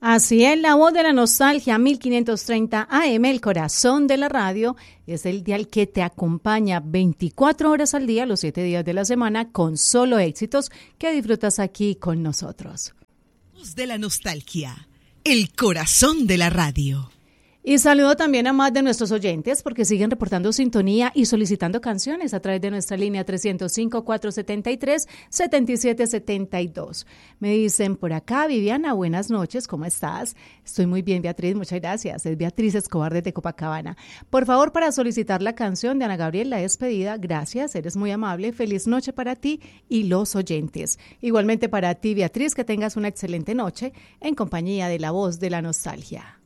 Así es, la voz de la nostalgia, 1530 AM, el corazón de la radio, es el dial que te acompaña 24 horas al día, los 7 días de la semana, con solo éxitos que disfrutas aquí con nosotros. Voz de la nostalgia, el corazón de la radio. Y saludo también a más de nuestros oyentes porque siguen reportando sintonía y solicitando canciones a través de nuestra línea 305-473-7772. Me dicen por acá, Viviana, buenas noches, ¿cómo estás? Estoy muy bien, Beatriz, muchas gracias. Es Beatriz Escobar desde Copacabana. Por favor, para solicitar la canción de Ana Gabriel, La Despedida, gracias, eres muy amable. Feliz noche para ti y los oyentes. Igualmente para ti, Beatriz, que tengas una excelente noche en compañía de la voz de la nostalgia.